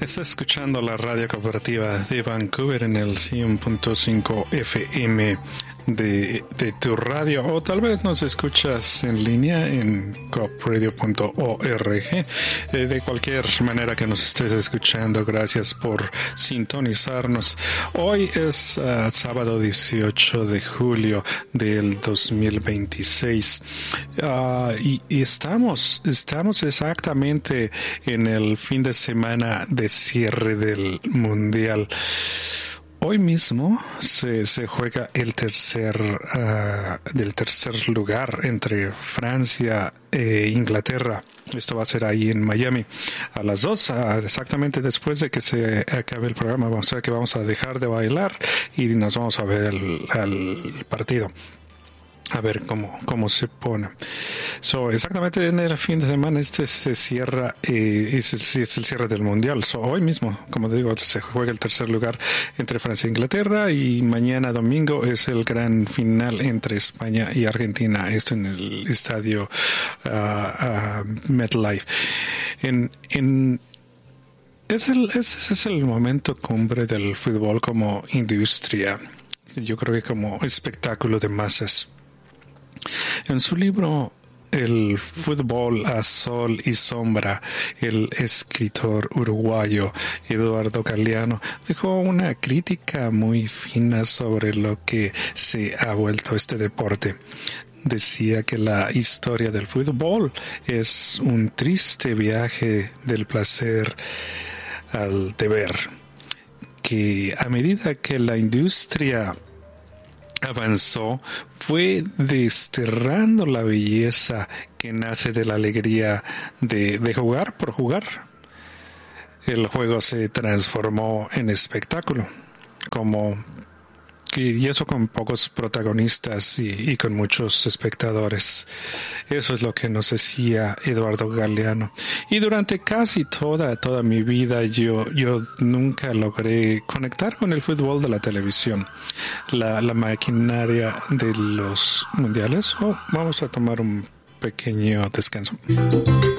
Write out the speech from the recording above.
Está escuchando la radio cooperativa de Vancouver en el 100.5 FM de tu radio, o tal vez nos escuchas en línea en coopradio.org. De cualquier manera que nos estés escuchando, gracias por sintonizarnos. Hoy es sábado 18 de julio del 2026 y estamos exactamente en el fin de semana de cierre del Mundial. Hoy mismo se juega el tercer lugar entre Francia e Inglaterra. Esto va a ser ahí en Miami a las 2, exactamente después de que se acabe el programa. Vamos a dejar de bailar y nos vamos a ver el partido. A ver cómo se pone. Exactamente en el fin de semana se cierra, es el cierre del Mundial. Hoy mismo, como digo, se juega el tercer lugar entre Francia e Inglaterra, y mañana domingo es el gran final entre España y Argentina. Esto en el estadio MetLife. Ese es el momento cumbre del fútbol como industria. Yo creo que como espectáculo de masas. En su libro El fútbol a sol y sombra, el escritor uruguayo Eduardo Galeano dejó una crítica muy fina sobre lo que se ha vuelto este deporte. Decía que la historia del fútbol es un triste viaje del placer al deber, que a medida que la industria avanzó, fue desterrando la belleza que nace de la alegría de jugar por jugar. El juego se transformó en espectáculo, y eso con pocos protagonistas y con muchos espectadores. Eso es lo que nos decía Eduardo Galeano. Y durante casi toda mi vida yo nunca logré conectar con el fútbol de la televisión, la maquinaria de los mundiales. Vamos a tomar un pequeño descanso.